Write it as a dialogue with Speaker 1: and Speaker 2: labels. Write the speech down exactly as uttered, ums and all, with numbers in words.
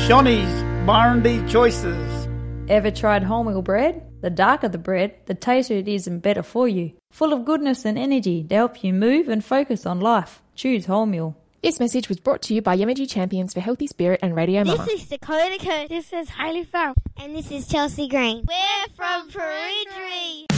Speaker 1: Shonny's Barndy Choices.
Speaker 2: Ever tried wholemeal bread? The darker the bread, the tastier it is and better for you. Full of goodness and energy to help you move and focus on life. Choose wholemeal.
Speaker 3: This message was brought to you by Yemegy Champions for Healthy Spirit and Radio Mama.
Speaker 4: This is Dakota Coe. This is Hailey Farrell. And this is Chelsea Green. We're from Peridri.